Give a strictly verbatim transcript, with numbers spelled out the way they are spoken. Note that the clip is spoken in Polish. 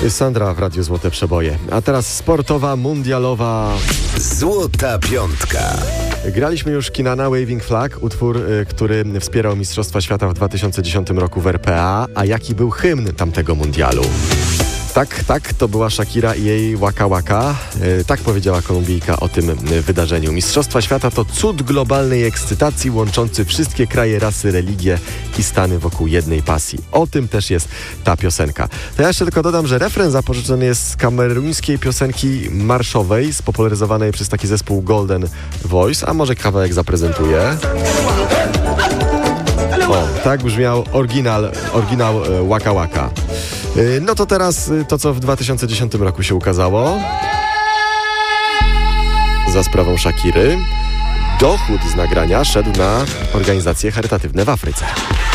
Sandra w Radiu Złote Przeboje. A teraz sportowa, mundialowa... Złota Piątka. Graliśmy już Kinana Waving Flag, utwór, y, który wspierał Mistrzostwa Świata w dwa tysiące dziesiątym roku w R P A. A jaki był hymn tamtego mundialu? Tak, tak, to była Shakira i jej Waka Waka. E, tak powiedziała Kolumbijka o tym e, wydarzeniu. Mistrzostwa Świata to cud globalnej ekscytacji łączący wszystkie kraje, rasy, religie i stany wokół jednej pasji. O tym też jest ta piosenka. To ja jeszcze tylko dodam, że refren zapożyczony jest z kameruńskiej piosenki marszowej, spopularyzowanej przez taki zespół Golden Voice, a może kawałek zaprezentuję. O, tak brzmiał oryginał, oryginał e, Waka Waka. No to teraz to, co w dwa tysiące dziesiątym roku się ukazało. Za sprawą Shakiry. Dochód z nagrania szedł na organizacje charytatywne w Afryce.